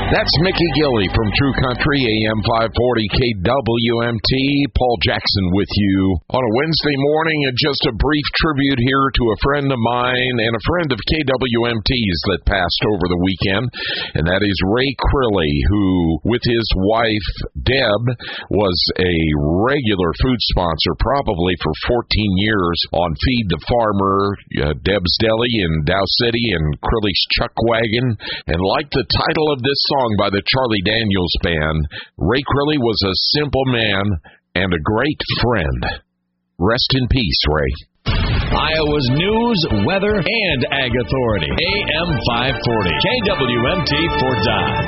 That's Mickey Gilley from True Country, AM 540 KWMT. Paul Jackson with you on a Wednesday morning, and just a brief tribute here to a friend of mine and a friend of KWMT's that passed over the weekend, and that is Ray Crilly, who, with his wife, Deb, was a regular food sponsor probably for 14 years on Feed the Farmer, Deb's Deli in Dow City, and Crilly's Chuck Wagon. And like the title of this song by the Charlie Daniels Band, Ray Crilly was a simple man and a great friend. Rest in peace, Ray. Iowa's news, weather, and ag authority. AM 540 KWMT for Dodge.